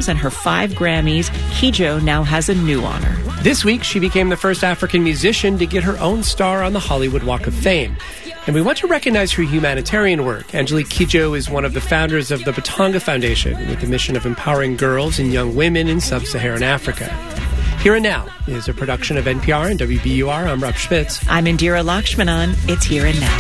and her 5 Grammys, Kidjo now has a new honor. This week, she became the first African musician to get her own star on the Hollywood Walk of Fame. And we want to recognize her humanitarian work. Angelique Kidjo is one of the founders of the Batanga Foundation, with the mission of empowering girls and young women in sub-Saharan Africa. Here and Now is a production of NPR and WBUR. I'm Rob Spitz. I'm Indira Lakshmanan. It's Here and Now.